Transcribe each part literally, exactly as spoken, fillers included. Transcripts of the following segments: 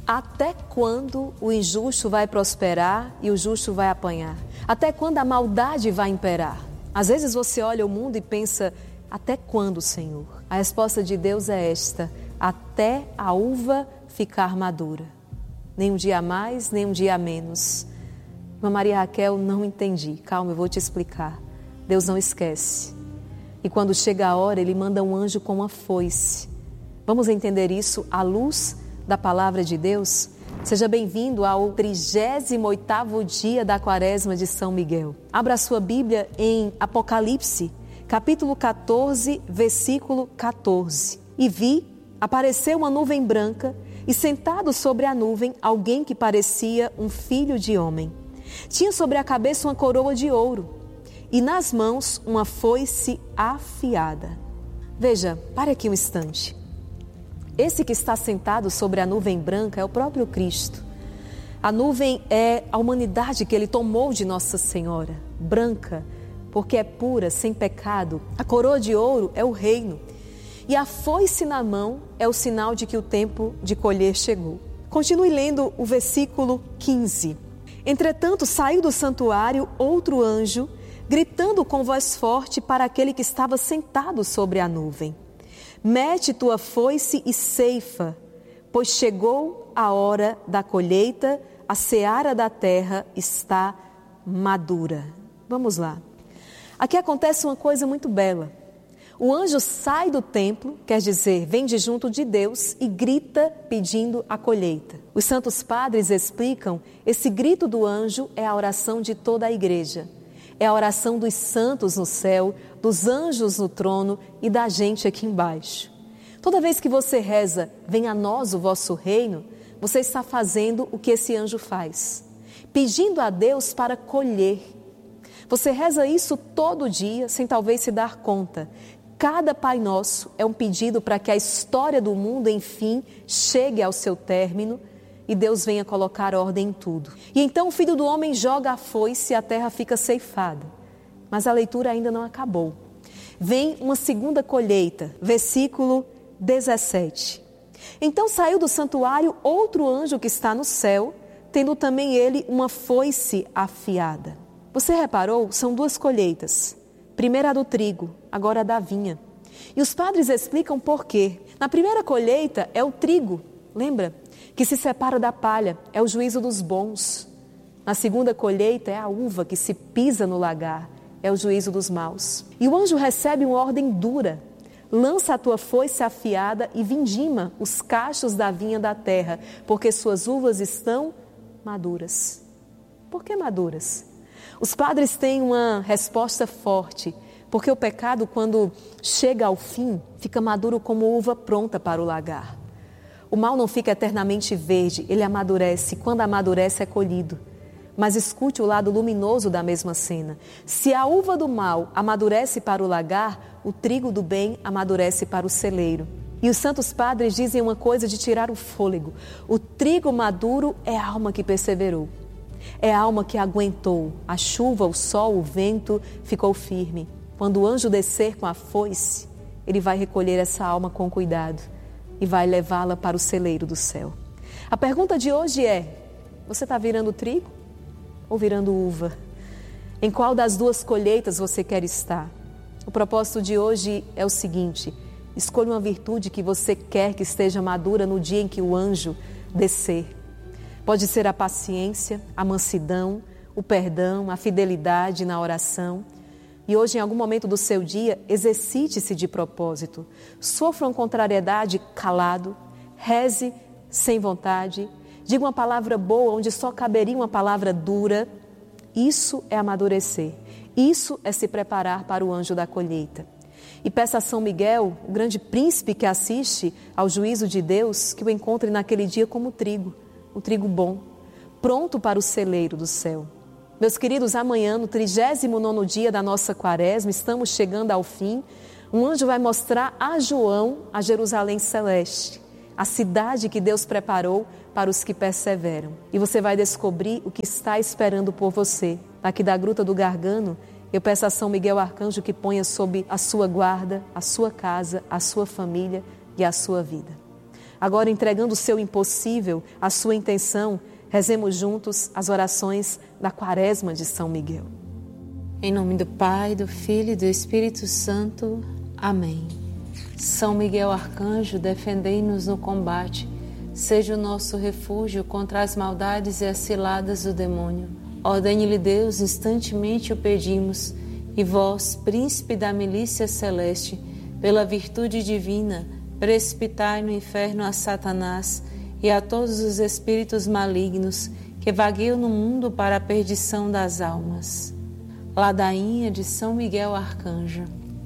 Até quando o injusto vai prosperar e o justo vai apanhar? Até quando a maldade vai imperar? Às vezes você olha o mundo e pensa, até quando, Senhor? A resposta de Deus é esta, até a uva ficar madura. Nem um dia a mais, nem um dia a menos. Mas Maria Raquel, não entendi. Calma, eu vou te explicar. Deus não esquece. E quando chega a hora, Ele manda um anjo com uma foice. Vamos entender isso à luz da palavra de Deus? Seja bem-vindo ao trigésimo oitavo dia da quaresma de São Miguel. Abra a sua Bíblia em Apocalipse, capítulo quatorze, versículo quatorze. E vi, apareceu uma nuvem branca e sentado sobre a nuvem alguém que parecia um filho de homem. Tinha sobre a cabeça uma coroa de ouro e nas mãos uma foice afiada. Veja, pare aqui um instante. Esse que está sentado sobre a nuvem branca é o próprio Cristo. A nuvem é a humanidade que Ele tomou de Nossa Senhora, branca, porque é pura, sem pecado. A coroa de ouro é o reino. E a foice na mão é o sinal de que o tempo de colher chegou. Continue lendo o versículo quinze. Entretanto, saiu do santuário outro anjo, gritando com voz forte para aquele que estava sentado sobre a nuvem. Mete tua foice e ceifa, pois chegou a hora da colheita, a seara da terra está madura. Vamos lá. Aqui acontece uma coisa muito bela. O anjo sai do templo, quer dizer, vem de junto de Deus e grita pedindo a colheita. Os santos padres explicam, esse grito do anjo é a oração de toda a igreja. É a oração dos santos no céu, dos anjos no trono e da gente aqui embaixo. Toda vez que você reza, venha a nós o vosso reino, você está fazendo o que esse anjo faz, pedindo a Deus para colher. Você reza isso todo dia, sem talvez se dar conta. Cada Pai Nosso é um pedido para que a história do mundo, enfim, chegue ao seu término e Deus venha colocar ordem em tudo. E então o Filho do Homem joga a foice e a terra fica ceifada. Mas a leitura ainda não acabou. Vem uma segunda colheita, versículo dezessete. Então saiu do santuário outro anjo que está no céu, tendo também ele uma foice afiada. Você reparou? São duas colheitas. Primeira a do trigo, agora a da vinha. E os padres explicam por quê. Na primeira colheita é o trigo, lembra? Que se separa da palha, é o juízo dos bons. Na segunda colheita é a uva que se pisa no lagar, é o juízo dos maus. E o anjo recebe uma ordem dura. Lança a tua foice afiada e vindima os cachos da vinha da terra, porque suas uvas estão maduras. Por que maduras? Os padres têm uma resposta forte, porque o pecado, quando chega ao fim, fica maduro como uva pronta para o lagar. O mal não fica eternamente verde, ele amadurece. Quando amadurece é colhido. Mas escute o lado luminoso da mesma cena. Se a uva do mal amadurece para o lagar, o trigo do bem amadurece para o celeiro. E os santos padres dizem uma coisa de tirar o fôlego. O trigo maduro é a alma que perseverou. É a alma que aguentou. A chuva, o sol, o vento ficou firme. Quando o anjo descer com a foice, ele vai recolher essa alma com cuidado e vai levá-la para o celeiro do céu. A pergunta de hoje é, você está virando trigo ou virando uva? Em qual das duas colheitas você quer estar? O propósito de hoje é o seguinte, escolha uma virtude que você quer que esteja madura no dia em que o anjo descer. Pode ser a paciência, a mansidão, o perdão, a fidelidade na oração. E hoje, em algum momento do seu dia, exercite-se de propósito. Sofra uma contrariedade calado, reze sem vontade, diga uma palavra boa onde só caberia uma palavra dura. Isso é amadurecer. Isso é se preparar para o anjo da colheita. E peça a São Miguel, o grande príncipe que assiste ao juízo de Deus, que o encontre naquele dia como trigo, o trigo bom, pronto para o celeiro do céu. Meus queridos, amanhã, no trigésimo nono dia da nossa quaresma, estamos chegando ao fim. Um anjo vai mostrar a João a Jerusalém celeste, a cidade que Deus preparou para os que perseveram. E você vai descobrir o que está esperando por você. Daqui da Gruta do Gargano, eu peço a São Miguel Arcanjo que ponha sob a sua guarda, a sua casa, a sua família e a sua vida. Agora, entregando o seu impossível, a sua intenção, rezemos juntos as orações da Quaresma de São Miguel. Em nome do Pai, do Filho e do Espírito Santo. Amém. São Miguel Arcanjo, defendei-nos no combate. Seja o nosso refúgio contra as maldades e as ciladas do demônio. Ordene-lhe Deus, instantemente o pedimos. E vós, príncipe da milícia celeste, pela virtude divina, precipitai no inferno a Satanás e a todos os espíritos malignos que vagueiam no mundo para a perdição das almas. Ladainha de São Miguel Arcanjo.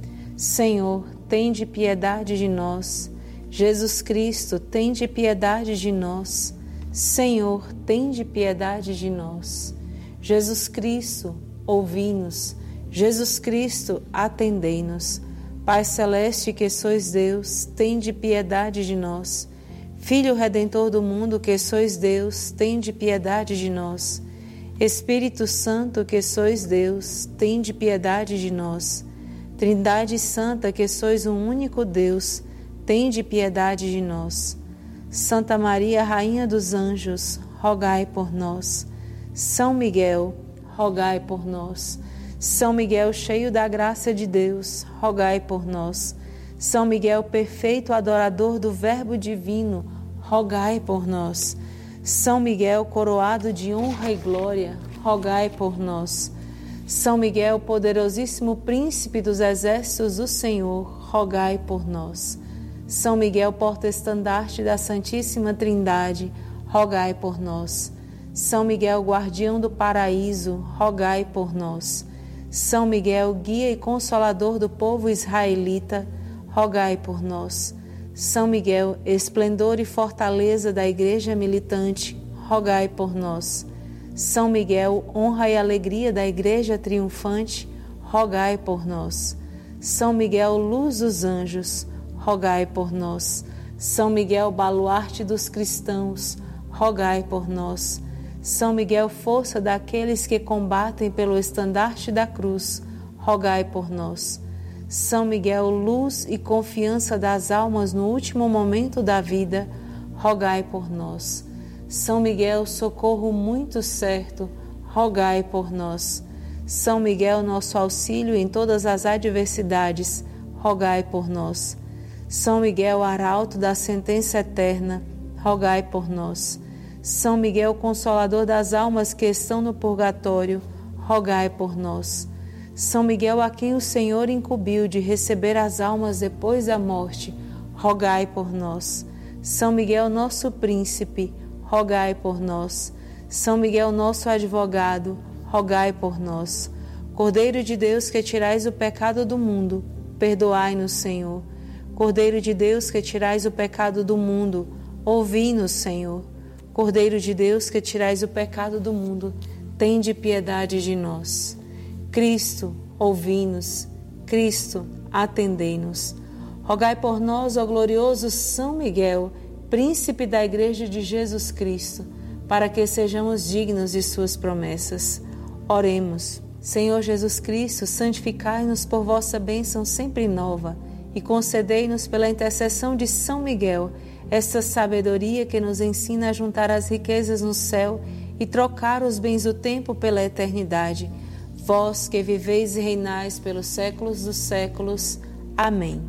Senhor, tende piedade de nós. Jesus Cristo, tende piedade de nós. Senhor, tende piedade de nós. Jesus Cristo, ouvi-nos. Jesus Cristo, atendei-nos. Pai celeste que sois Deus, tende piedade de nós. Filho Redentor do mundo que sois Deus, tende piedade de nós. Espírito Santo que sois Deus, tende piedade de nós. Trindade Santa que sois um único Deus, tende piedade de nós. Santa Maria, Rainha dos Anjos, rogai por nós. São Miguel, rogai por nós. São Miguel, cheio da graça de Deus, rogai por nós. São Miguel, perfeito adorador do Verbo divino, rogai por nós. São Miguel, coroado de honra e glória, rogai por nós. São Miguel, poderosíssimo príncipe dos exércitos do Senhor, rogai por nós. São Miguel, porta-estandarte da Santíssima Trindade, rogai por nós. São Miguel, guardião do paraíso, rogai por nós. São Miguel, guia e consolador do povo israelita, rogai por nós. São Miguel, esplendor e fortaleza da Igreja militante, rogai por nós. São Miguel, honra e alegria da Igreja triunfante, rogai por nós. São Miguel, luz dos anjos, rogai por nós. São Miguel, baluarte dos cristãos, rogai por nós. São Miguel, força daqueles que combatem pelo estandarte da cruz, rogai por nós. São Miguel, luz e confiança das almas no último momento da vida, rogai por nós. São Miguel, socorro muito certo, rogai por nós. São Miguel, nosso auxílio em todas as adversidades, rogai por nós. São Miguel, arauto da sentença eterna, rogai por nós. São Miguel, consolador das almas que estão no purgatório, rogai por nós. São Miguel, a quem o Senhor incumbiu de receber as almas depois da morte, rogai por nós. São Miguel, nosso príncipe, rogai por nós. São Miguel, nosso advogado, rogai por nós. Cordeiro de Deus, que tirais o pecado do mundo, perdoai-nos, Senhor. Cordeiro de Deus, que tirais o pecado do mundo, ouvi-nos, Senhor. Cordeiro de Deus, que tirais o pecado do mundo, tende piedade de nós. Cristo, ouvi-nos. Cristo, atendei-nos. Rogai por nós, ó glorioso São Miguel, príncipe da Igreja de Jesus Cristo, para que sejamos dignos de suas promessas. Oremos. Senhor Jesus Cristo, santificai-nos por vossa bênção sempre nova e concedei-nos pela intercessão de São Miguel esta sabedoria que nos ensina a juntar as riquezas no céu e trocar os bens do tempo pela eternidade. Vós que viveis e reinais pelos séculos dos séculos. Amém.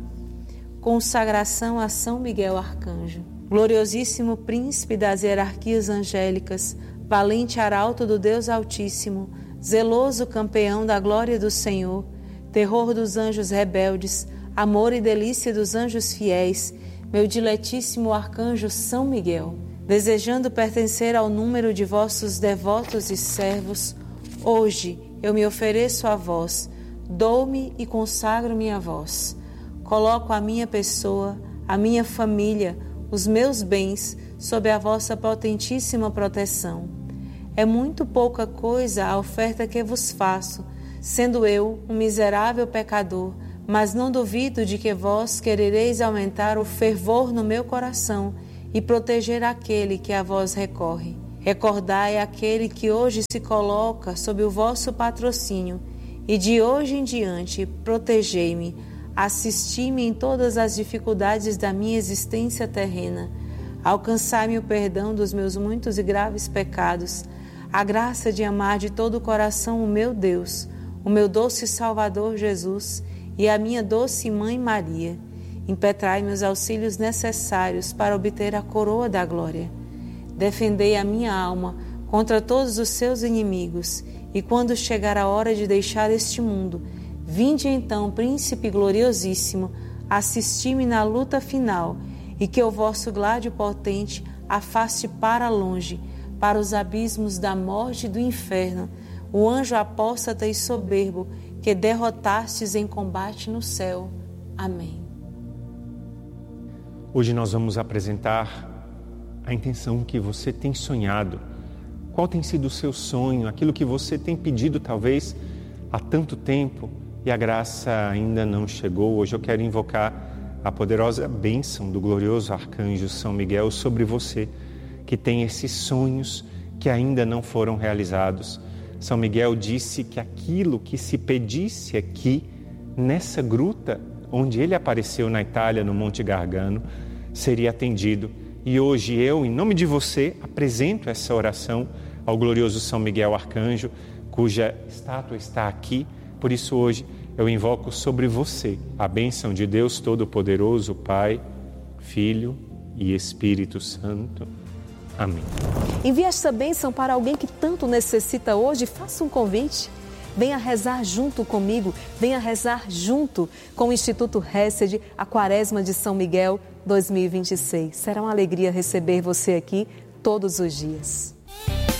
Consagração a São Miguel Arcanjo. Gloriosíssimo príncipe das hierarquias angélicas, valente arauto do Deus Altíssimo, zeloso campeão da glória do Senhor, terror dos anjos rebeldes, amor e delícia dos anjos fiéis, meu diletíssimo arcanjo São Miguel, desejando pertencer ao número de vossos devotos e servos, hoje eu me ofereço a vós, dou-me e consagro-me a vós. Coloco a minha pessoa, a minha família, os meus bens sob a vossa potentíssima proteção. É muito pouca coisa a oferta que vos faço, sendo eu um miserável pecador, mas não duvido de que vós querereis aumentar o fervor no meu coração e proteger aquele que a vós recorre. Recordai aquele que hoje se coloca sob o vosso patrocínio e de hoje em diante protegei-me, assisti-me em todas as dificuldades da minha existência terrena, Alcançai-me o perdão dos meus muitos e graves pecados, a graça de amar de todo o coração o meu Deus, o meu doce Salvador Jesus e a minha doce Mãe Maria. Impetrai-me os auxílios necessários para obter a coroa da glória. Defendei a minha alma contra todos os seus inimigos, e quando chegar a hora de deixar este mundo, vinde então, Príncipe gloriosíssimo, assisti-me na luta final, e que o vosso gládio potente afaste para longe, para os abismos da morte e do inferno, o anjo apóstata e soberbo que derrotastes em combate no céu. Amém. Hoje nós vamos apresentar a intenção que você tem sonhado. Qual tem sido o seu sonho, aquilo que você tem pedido talvez há tanto tempo e a graça ainda não chegou? Hoje eu quero invocar a poderosa bênção do glorioso arcanjo São Miguel sobre você, que tem esses sonhos que ainda não foram realizados. São Miguel disse que aquilo que se pedisse aqui, nessa gruta onde ele apareceu na Itália, no Monte Gargano, seria atendido. E hoje eu, em nome de você, apresento essa oração ao glorioso São Miguel Arcanjo, cuja estátua está aqui. Por isso hoje eu invoco sobre você a bênção de Deus Todo-Poderoso, Pai, Filho e Espírito Santo. Amém. Envie esta bênção para alguém que tanto necessita hoje. Faça um convite. Venha rezar junto comigo, venha rezar junto com o Instituto Hesed, a Quaresma de São Miguel dois mil e vinte e seis. Será uma alegria receber você aqui todos os dias.